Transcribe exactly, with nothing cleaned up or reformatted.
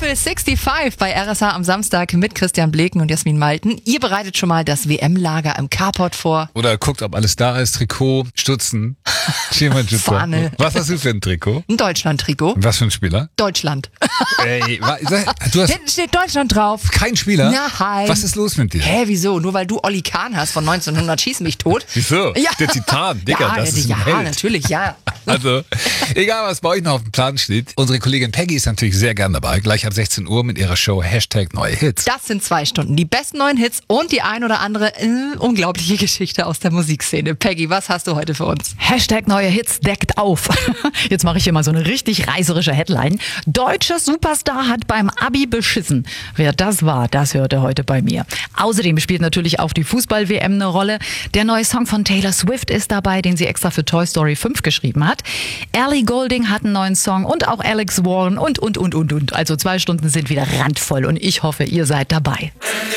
Pool fünfundsechzig bei R S H am Samstag mit Christian Bleken und Jasmin Malten. Ihr bereitet schon mal das W M-Lager im Carport vor. Oder guckt, ob alles da ist. Trikot, Stutzen, Schirmschützer. Fahne. Was hast du für ein Trikot? Ein Deutschland-Trikot. Was für ein Spieler? Deutschland. Ey, wa- du hast Hinten steht Deutschland drauf. keinen Spieler? Nein. Was ist los mit dir? Hä, wieso? Nur weil du Olli Kahn hast von neunzehnhundert Schieß mich tot? Wieso? Ja. Der Titan, Digga, ja, das der, ist ein ja, Held. natürlich, ja. Also, egal was bei euch noch auf dem Plan steht. Unsere Kollegin Peggy ist natürlich sehr gern dabei. Gleich ab sechzehn Uhr mit ihrer Show Hashtag Neue Hits. Das sind zwei Stunden. Die besten neuen Hits und die ein oder andere äh, unglaubliche Geschichte aus der Musikszene. Peggy, was hast du heute für uns? Hashtag neue Hits deckt auf. Jetzt mache ich hier mal so eine richtig reißerische Headline. Deutscher Superstar hat beim Abi beschissen. Wer das war, das hörte heute bei mir. Außerdem spielt natürlich auch die Fußball-W M eine Rolle. Der neue Song von Taylor Swift ist dabei, den sie extra für Toy Story fünf geschrieben hat. Ellie Goulding hat einen neuen Song und auch Alex Warren und, und, und, und, und. Also zwei Stunden sind wieder randvoll und ich hoffe, ihr seid dabei.